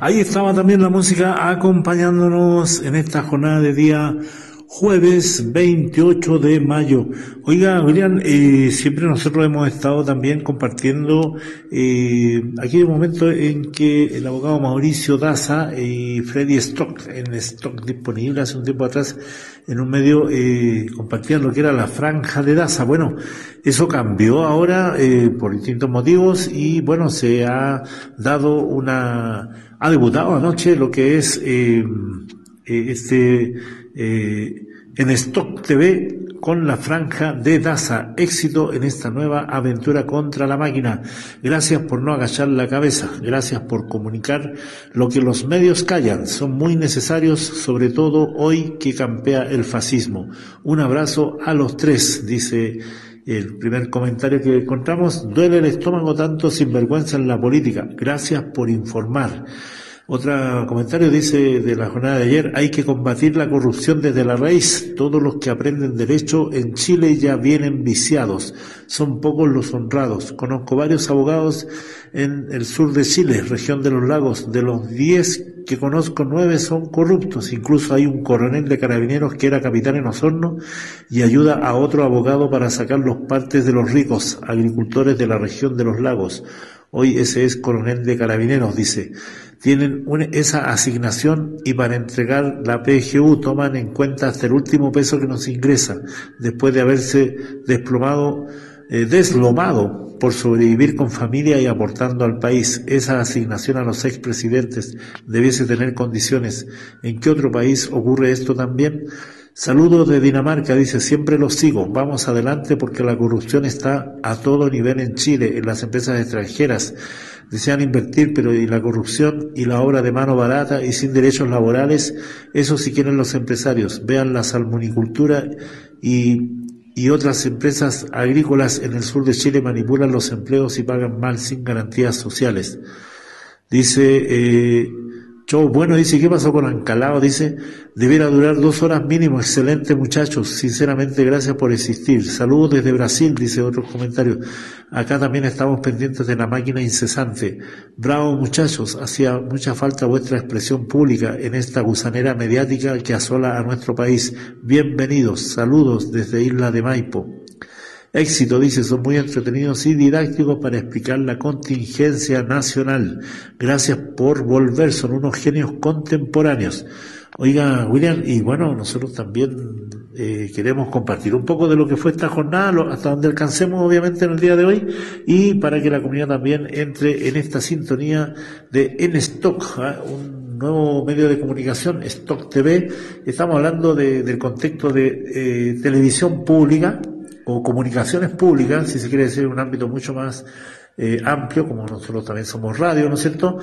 Ahí estaba también la música acompañándonos en esta jornada de día jueves 28 de mayo. Oiga, William, siempre nosotros hemos estado también compartiendo aquel momento en que el abogado Mauricio Daza y Freddy Stock, en Stock disponible hace un tiempo atrás, en un medio compartían lo que era la franja de Daza. Bueno, eso cambió ahora por distintos motivos y bueno, se ha dado ha debutado anoche lo que es en Stock TV con la franja de Daza. Éxito en esta nueva aventura contra la máquina. Gracias por no agachar la cabeza. Gracias por comunicar lo que los medios callan. Son muy necesarios, sobre todo hoy que campea el fascismo. Un abrazo a los tres, dice el primer comentario que encontramos. Duele el estómago tanto sinvergüenza en la política. Gracias por informar. Otro comentario dice de la jornada de ayer: hay que combatir la corrupción desde la raíz. Todos los que aprenden derecho en Chile ya vienen viciados. Son pocos los honrados. Conozco varios abogados en el sur de Chile, región de los lagos. De los 10 que conozco, 9 son corruptos. Incluso hay un coronel de carabineros que era capitán en Osorno y ayuda a otro abogado para sacar los partes de los ricos agricultores de la región de los lagos. Hoy ese es coronel de carabineros, dice. Tienen esa asignación y para entregar la PGU toman en cuenta hasta el último peso que nos ingresa, después de haberse deslomado por sobrevivir con familia y aportando al país. Esa asignación a los expresidentes debiese tener condiciones. ¿En qué otro país ocurre esto también? Saludos de Dinamarca, dice, siempre los sigo, vamos adelante porque la corrupción está a todo nivel en Chile, en las empresas extranjeras. Desean invertir, pero y la corrupción y la obra de mano barata y sin derechos laborales, eso sí quieren los empresarios. Vean la salmonicultura y otras empresas agrícolas en el sur de Chile manipulan los empleos y pagan mal sin garantías sociales. Dice, bueno, dice, ¿qué pasó con Ancalao? Dice, debiera durar 2 horas mínimo. Excelente, muchachos. Sinceramente, gracias por existir. Saludos desde Brasil, dice otro comentario. Acá también estamos pendientes de la máquina incesante. Bravo, muchachos. Hacía mucha falta vuestra expresión pública en esta gusanera mediática que asola a nuestro país. Bienvenidos. Saludos desde Isla de Maipo. Éxito, dice, son muy entretenidos y didácticos para explicar la contingencia nacional. Gracias por volver, son unos genios contemporáneos. Oiga, William, y bueno, nosotros también queremos compartir un poco de lo que fue esta jornada, hasta donde alcancemos obviamente en el día de hoy, y para que la comunidad también entre en esta sintonía de En Stock, un nuevo medio de comunicación, Stock TV. Estamos hablando del contexto de televisión pública, o comunicaciones públicas, si se quiere decir, un ámbito mucho más amplio, como nosotros también somos radio, ¿no es cierto?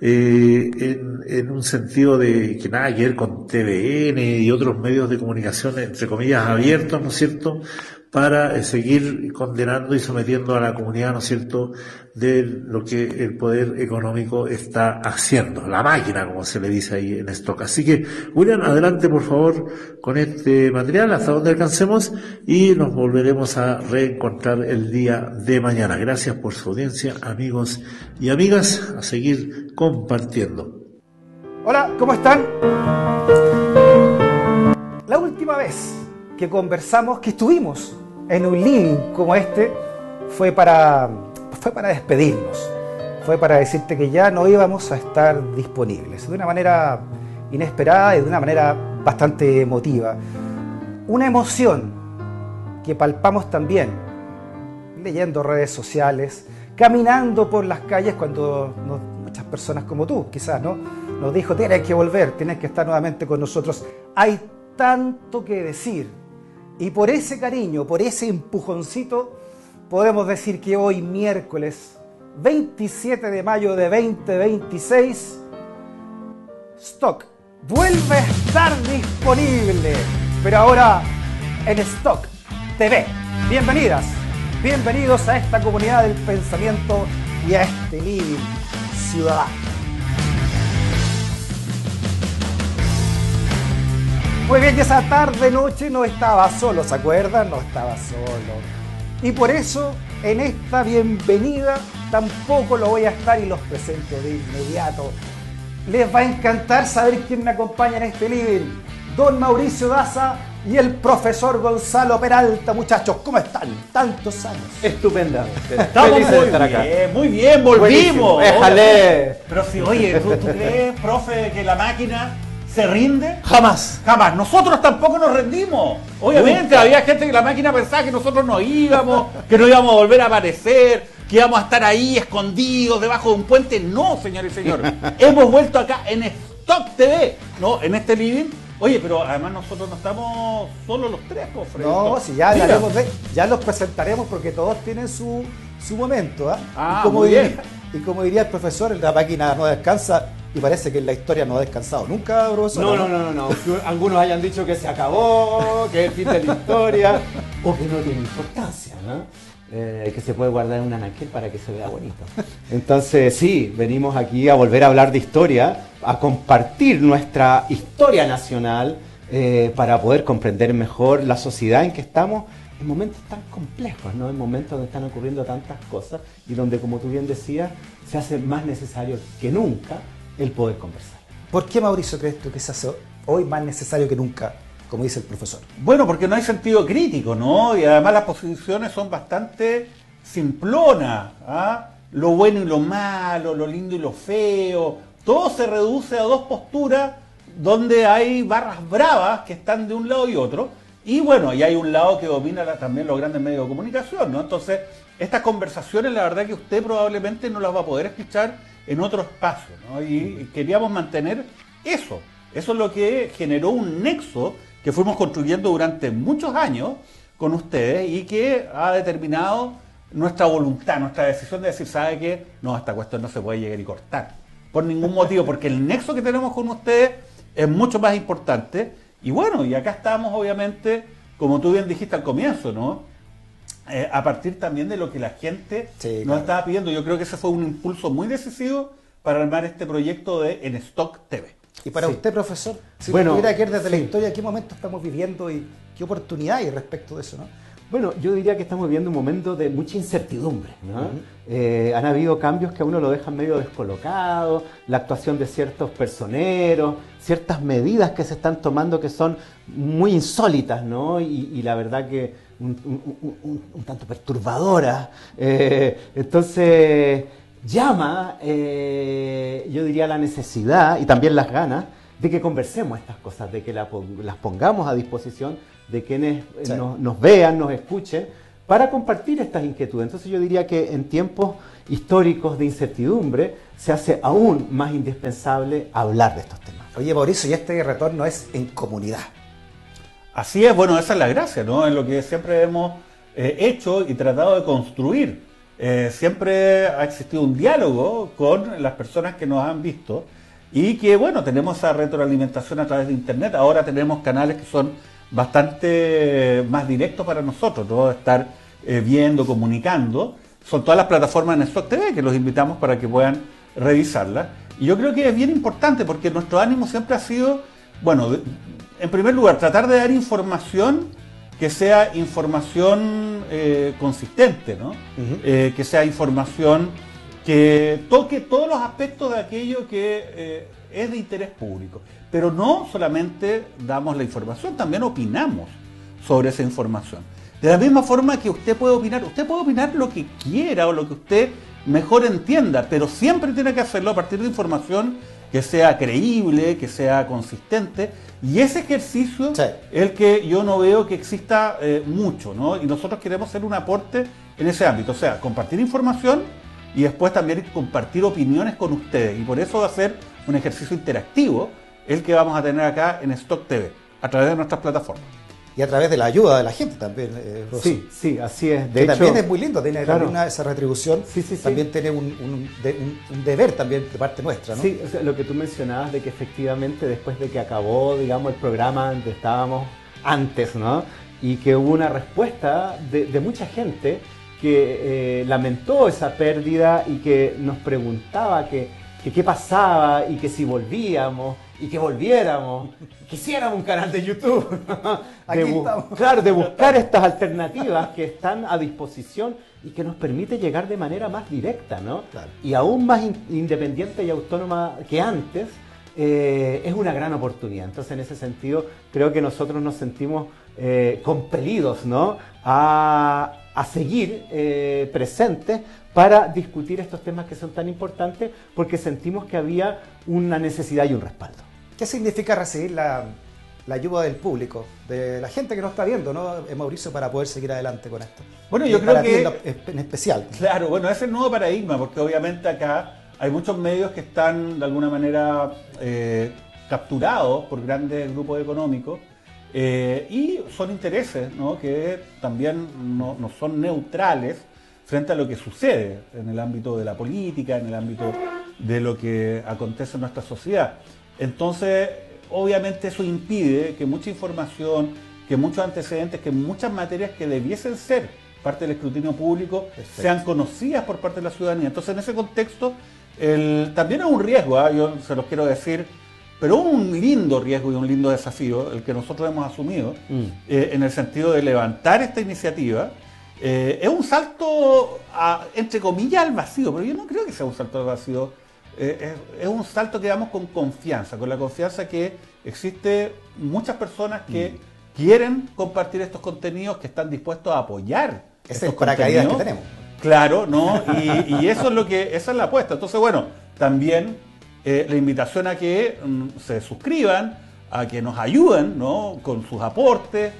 En un sentido de que nada que ver con TVN y otros medios de comunicación, entre comillas, abiertos, ¿no es cierto?, para seguir condenando y sometiendo a la comunidad, ¿no es cierto?, de lo que el poder económico está haciendo, la máquina, como se le dice ahí en Stock. Así que, William, adelante por favor con este material hasta donde alcancemos y nos volveremos a reencontrar el día de mañana. Gracias por su audiencia, amigos y amigas, a seguir compartiendo. Hola, ¿cómo están? La última vez que conversamos, que estuvimos en un living como este, fue para despedirnos, fue para decirte que ya no íbamos a estar disponibles, de una manera inesperada y de una manera bastante emotiva. Una emoción que palpamos también leyendo redes sociales, caminando por las calles cuando muchas personas como tú, quizás, ¿no?, nos dijo, tienes que volver, tienes que estar nuevamente con nosotros. Hay tanto que decir. Y por ese cariño, por ese empujoncito, podemos decir que hoy, miércoles 27 de mayo de 2026, Stock vuelve a estar disponible, pero ahora en Stock TV. Bienvenidas, bienvenidos a esta comunidad del pensamiento y a este living ciudadano. Muy bien, y esa tarde-noche no estaba solo, ¿se acuerdan? No estaba solo. Y por eso, en esta bienvenida, tampoco lo voy a estar y los presento de inmediato. les va a encantar saber quién me acompaña en este living. Don Mauricio Daza y el profesor Gonzalo Peralta. Muchachos, ¿cómo están? Tantos años. Estupendamente. Estamos muy bien, volvimos. Déjale. Pero si, oye, ¿tú crees, profe, que la máquina se rinde? Jamás. Jamás. Nosotros tampoco nos rendimos. Obviamente, había gente que la máquina pensaba que nosotros no íbamos, que no íbamos a volver a aparecer, que íbamos a estar ahí escondidos debajo de un puente. No, señores y señores. Hemos vuelto acá en Stock TV, ¿no? En este living. Oye, pero además nosotros no estamos solo los tres, profe. No, si ya hablaremos ya los presentaremos porque todos tienen su momento. Y como diría el profesor, la máquina no descansa y parece que en la historia no ha descansado nunca, profesor. No. Que algunos hayan dicho que se acabó, que es el fin de la historia, o que no tiene importancia, ¿no? Que se puede guardar en un anaquel para que se vea bonito. Entonces, sí, venimos aquí a volver a hablar de historia, a compartir nuestra historia nacional para poder comprender mejor la sociedad en que estamos en momentos tan complejos, ¿no? En momentos donde están ocurriendo tantas cosas y donde, como tú bien decías, se hace más necesario que nunca el poder conversar. ¿Por qué, Mauricio, crees tú que se hace hoy más necesario que nunca, como dice el profesor? Bueno, porque no hay sentido crítico, ¿no? Y además las posiciones son bastante simplonas, ¿ah? Lo bueno y lo malo, lo lindo y lo feo, todo se reduce a dos posturas donde hay barras bravas que están de un lado y otro, y bueno, y hay un lado que domina también los grandes medios de comunicación, ¿no? Entonces, estas conversaciones la verdad que usted probablemente no las va a poder escuchar en otro espacio, ¿no? Y queríamos mantener eso. Eso es lo que generó un nexo que fuimos construyendo durante muchos años con ustedes y que ha determinado nuestra voluntad, nuestra decisión de decir, ¿sabe qué? No, esta cuestión no se puede llegar y cortar. Por ningún motivo, porque el nexo que tenemos con ustedes es mucho más importante. Y bueno, y acá estamos obviamente, como tú bien dijiste al comienzo, ¿no? A partir también de lo que la gente nos estaba pidiendo. Yo creo que ese fue un impulso muy decisivo para armar este proyecto de En Stock TV. Y para usted, profesor, si tuviera que ir desde la historia, ¿qué momento estamos viviendo y qué oportunidad hay respecto de eso, no? Bueno, yo diría que estamos viviendo un momento de mucha incertidumbre, ¿no? Han habido cambios que a uno lo dejan medio descolocado, la actuación de ciertos personeros, ciertas medidas que se están tomando que son muy insólitas, ¿no? Y la verdad que un tanto perturbadoras. Entonces llama, yo diría, la necesidad y también las ganas de que conversemos estas cosas, de que las pongamos a disposición de quienes nos vean, nos escuchen, para compartir estas inquietudes. Entonces yo diría que en tiempos históricos de incertidumbre se hace aún más indispensable hablar de estos temas. Oye, Mauricio, y este retorno es en comunidad. Así es, bueno, esa es la gracia, ¿no? En lo que siempre hemos hecho y tratado de construir. Siempre ha existido un diálogo con las personas que nos han visto y que, bueno, tenemos esa retroalimentación a través de Internet. Ahora tenemos canales que son bastante más directos para nosotros, ¿no? Estar viendo, comunicando. Son todas las plataformas en Stock TV que los invitamos para que puedan revisarlas. Y yo creo que es bien importante porque nuestro ánimo siempre ha sido, bueno, en primer lugar, tratar de dar información que sea información consistente, ¿no? Que sea información que toque todos los aspectos de aquello que es de interés público. Pero no solamente damos la información, también opinamos sobre esa información. De la misma forma que usted puede opinar lo que quiera o lo que usted mejor entienda, pero siempre tiene que hacerlo a partir de información que sea creíble, que sea consistente, y ese ejercicio es el que yo no veo que exista mucho, ¿no? Y nosotros queremos hacer un aporte en ese ámbito, o sea, compartir información y después también compartir opiniones con ustedes, y por eso va a ser un ejercicio interactivo el que vamos a tener acá en Stock TV, a través de nuestras plataformas. Y a través de la ayuda de la gente también, Sí, así es. De hecho, también es muy lindo, tiene también esa retribución, también tiene un deber también de parte nuestra, ¿no? Sí, o sea, lo que tú mencionabas de que efectivamente después de que acabó, digamos, el programa donde estábamos antes, ¿no? Y que hubo una respuesta de mucha gente que lamentó esa pérdida y que nos preguntaba que que qué pasaba y que si volvíamos y que volviéramos, quisiéramos un canal de YouTube. Aquí estamos. Claro, de buscar estas alternativas que están a disposición y que nos permite llegar de manera más directa, ¿no? Claro. Y aún más independiente y autónoma que antes, es una gran oportunidad. Entonces, en ese sentido, creo que nosotros nos sentimos compelidos, ¿no?, a seguir presentes para discutir estos temas que son tan importantes, porque sentimos que había una necesidad y un respaldo. ¿Qué significa recibir la ayuda del público, de la gente que nos está viendo, ¿no, Mauricio, para poder seguir adelante con esto? Bueno, yo creo para ti que en especial. Claro, bueno, ese es el nuevo paradigma, porque obviamente acá hay muchos medios que están de alguna manera capturados por grandes grupos económicos y son intereses, ¿no?, que también no son neutrales frente a lo que sucede en el ámbito de la política, en el ámbito de lo que acontece en nuestra sociedad. Entonces, obviamente eso impide que mucha información, que muchos antecedentes, que muchas materias que debiesen ser parte del escrutinio público sean conocidas por parte de la ciudadanía. Entonces, en ese contexto, también es un riesgo, yo se los quiero decir, pero un lindo riesgo y un lindo desafío el que nosotros hemos asumido en el sentido de levantar esta iniciativa. Es un salto, entre comillas, al vacío, pero yo no creo que sea un salto al vacío. Es un salto que damos con confianza, con la confianza que existe muchas personas que quieren compartir estos contenidos, que están dispuestos a apoyar Ese es el paracaídas que tenemos. Claro, ¿no? Y eso es esa es la apuesta. Entonces, bueno, también la invitación a que se suscriban, a que nos ayuden, ¿no?, con sus aportes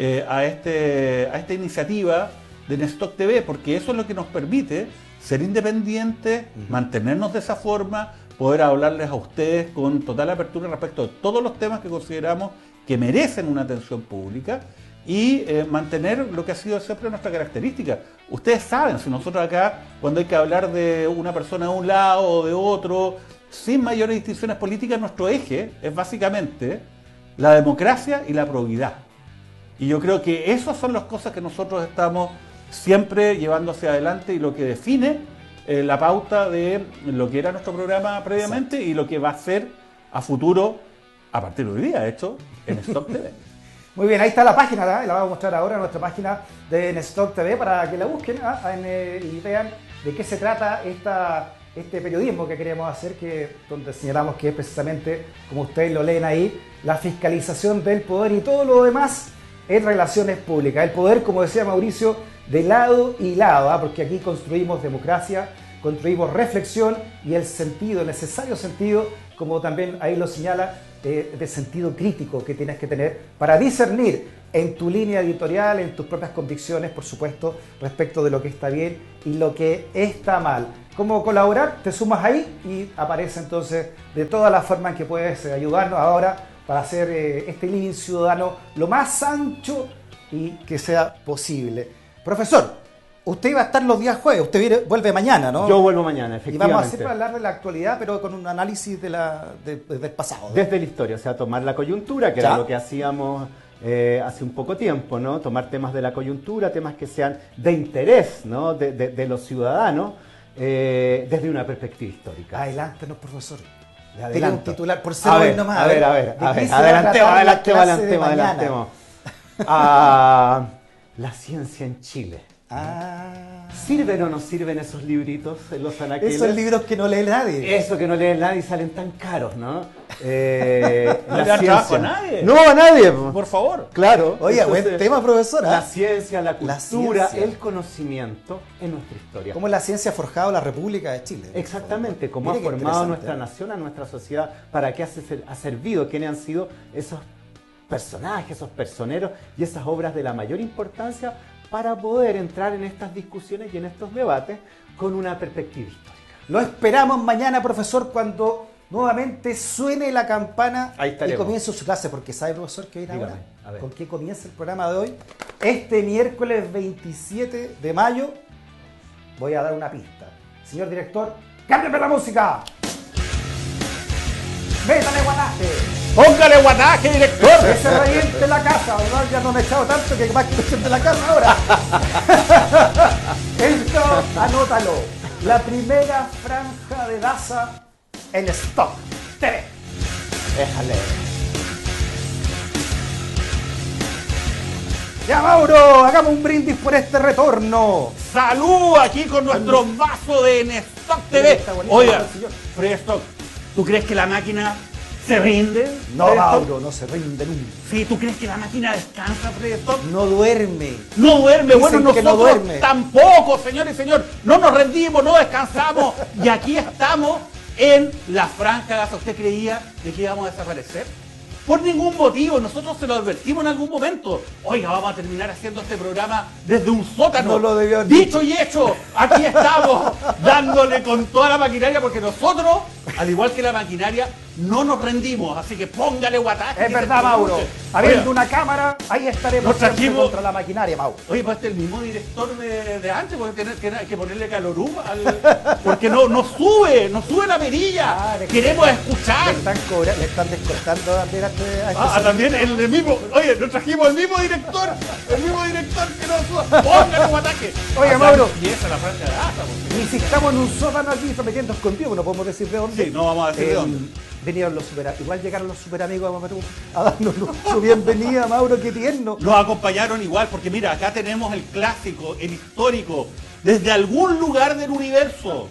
a esta iniciativa de Nestoc TV, porque eso es lo que nos permite ser independientes, mantenernos de esa forma, poder hablarles a ustedes con total apertura respecto de todos los temas que consideramos que merecen una atención pública y mantener lo que ha sido siempre nuestra característica. Ustedes saben, si nosotros acá, cuando hay que hablar de una persona de un lado o de otro, sin mayores distinciones políticas, nuestro eje es básicamente la democracia y la probidad. Y yo creo que esas son las cosas que nosotros estamos siempre llevando hacia adelante y lo que define la pauta de lo que era nuestro programa previamente. Exacto. Y lo que va a ser a futuro, a partir de hoy día, de hecho, en Nestoc TV. Muy bien, ahí está la página, ¿verdad? La vamos a mostrar ahora, nuestra página de Nestoc TV, para que la busquen y vean de qué se trata este periodismo que queremos hacer, donde señalamos que es precisamente, como ustedes lo leen ahí, la fiscalización del poder y todo lo demás en relaciones públicas. El poder, como decía Mauricio, de lado y lado, porque aquí construimos democracia, construimos reflexión y el necesario sentido, como también ahí lo señala, de sentido crítico que tienes que tener para discernir en tu línea editorial, en tus propias convicciones, por supuesto, respecto de lo que está bien y lo que está mal. ¿Cómo colaborar? Te sumas ahí y aparece entonces de todas las formas en que puedes ayudarnos ahora para hacer este living ciudadano lo más ancho y que sea posible. Profesor, usted iba a estar los días jueves, usted vuelve mañana, ¿no? Yo vuelvo mañana, efectivamente. Y vamos a hacer para hablar de la actualidad, pero con un análisis del pasado, ¿no? Desde la historia, o sea, tomar la coyuntura, que era lo que hacíamos hace un poco tiempo, ¿no? Tomar temas de la coyuntura, temas que sean de interés, ¿no?, de los ciudadanos, desde una perspectiva histórica. Adelántenos, profesor. Tiene un titular por ser hoy nomás. Adelantemos. La ciencia en Chile. ¿Sirven o no sirven esos libritos en los anaqueles? Esos libros que no lee nadie. Eso que no lee nadie y salen tan caros, ¿no? ¿No le dan trabajo a nadie? No, a nadie. Por favor. Claro. Oye, buen tema, profesora. La ciencia, la cultura, el conocimiento en nuestra historia. ¿Cómo la ciencia ha forjado la República de Chile? Exactamente, cómo ha formado nuestra nación, a nuestra sociedad, para qué ha servido, quiénes han sido esos personajes, esos personeros y esas obras de la mayor importancia para poder entrar en estas discusiones y en estos debates con una perspectiva histórica. Lo esperamos mañana, profesor, cuando nuevamente suene la campana y comience su clase, porque ¿sabe, profesor, qué viene ahora? ¿Con qué comienza el programa de hoy? Este miércoles 27 de mayo voy a dar una pista. Señor director, ¡cámbiame la música! ¡Métale guanaje! ¡Póngale guanaje, director! ¡Que se reviente la casa! ¿Verdad? Ya no me he echado tanto que más que de la casa ahora. Esto, anótalo. La primera franja de Daza en Stock TV. Déjale. Ya, Mauro, hagamos un brindis por este retorno. Salud aquí con nuestro vaso de Stock TV. Oiga, Freddy Stock, ¿tú crees que la máquina se rinde? No, Freddy Stock? Mauro, no se rinde nunca. Sí, ¿tú crees que la máquina descansa, Freddy Stock? No duerme. No duerme, bueno, Dicen que nosotros no duerme. tampoco, señores y señores. No nos rendimos, no descansamos. Y aquí estamos en la Franja Gaza. ¿Usted creía de que íbamos a desaparecer? Por ningún motivo, nosotros se lo advertimos en algún momento. Oiga, vamos a terminar haciendo este programa desde un sótano. No lo debió haber Dicho y hecho, aquí estamos dándole con toda la maquinaria porque nosotros, al igual que la maquinaria, no nos rendimos. Así que póngale guataje. Es verdad, Mauro. Habiendo una cámara, ahí estaremos Nos siempre trajimos- contra la maquinaria, Mauro. Oye, pues este es el mismo director de antes, porque hay que ponerle calorum porque no sube la perilla. Ah, le- Queremos escuchar. Le están descortando también a este También el mismo, oye, nos trajimos el mismo director que no suba. Póngale guataje. Oiga, Acá Mauro. empieza la Franja Gaza, porque- Ni si estamos en un sótano aquí metiendo escondido, no podemos decir de dónde. Sí, no vamos a decir de dónde. Vinieron los igual llegaron los super amigos a darnos su bienvenida, Mauro, qué tierno. Nos acompañaron igual, porque mira, acá tenemos el clásico, el histórico, desde algún lugar del universo.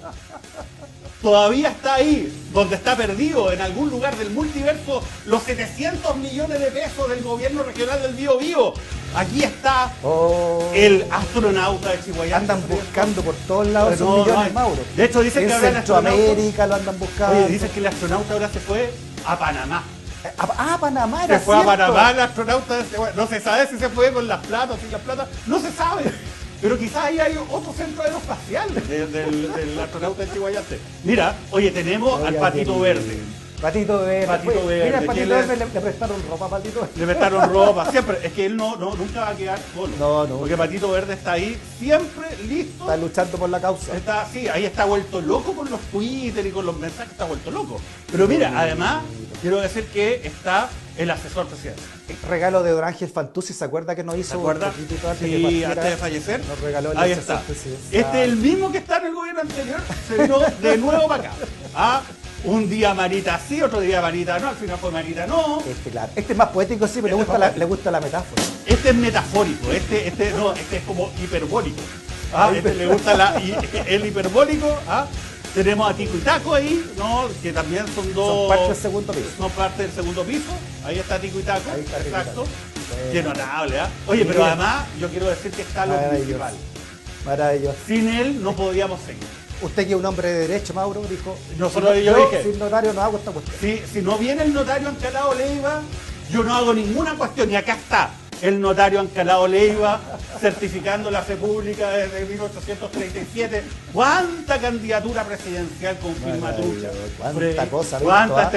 Todavía está ahí, donde está perdido, en algún lugar del multiverso, los 700 millones de pesos del gobierno regional del Bío Bío. Aquí está Oh, el astronauta de Chihuahua. andan buscando por todos lados esos No, millones, no, Mauro. de hecho, dicen en que ahora el Centroamérica lo andan buscando. Oye, dicen que el astronauta ahora se fue a Panamá. Panamá Se era fue a cierto. Panamá el astronauta, no se sabe si se fue con las platas, sin las platas, no se sabe. Pero quizás ahí hay otro centro aeroespacial del astronauta de Chihuayante. Mira, oye, tenemos al Oiga, Patito qué Verde. lindo. Patito Verde. Patito Oye, Verde, Mira, al ¿quién Patito le- Verde le prestaron ropa a Patito Verde. Le prestaron ropa, siempre. Es que él nunca va a quedar solo. No. Porque Patito Verde está ahí, siempre listo. Está luchando por la causa. Sí, ahí está vuelto loco con los Twitter y con los mensajes, está vuelto loco. Pero mira, además, quiero decir que está el asesor presidencial. Regalo de Don Ángel Fantuzzi, ¿se acuerda que nos hizo ¿Se acuerda? un poquitito antes Sí, que partiera? antes de fallecer. Nos regaló el Ahí asesor está. presidencial. Este es el mismo que está en el gobierno anterior, se vino de nuevo para acá. Ah, un día Marita sí, otro día Marita no, al final fue Marita no. Claro. Este es más poético, sí, pero le gusta la metáfora. Este es metafórico, este es como hiperbólico. Ah, este le gusta el hiperbólico. Ah, tenemos a Tico y Taco ahí, ¿no? Que también son dos. Son parte del segundo piso. Son parte del segundo piso. Ahí está Tico y Taco. Ahí está Tico y Exacto. Taco. Qué notable, ¿ah? Oye, pero Mira. además yo quiero decir que está lo Maravilloso. principal. Maravilloso. Sin él no podíamos seguir. Usted que es un hombre de derecho, Mauro, dijo. Nosotros, yo dije, sin notario no hago esta cuestión. si no viene el notario Ancalado Leiva, yo no hago ninguna cuestión. Y acá está el notario Ancalado Leiva certificando la fe pública desde 1837. ¿Cuánta candidatura presidencial con firma trucha? Cuánta cosa, ¿Cuántas ¿ah?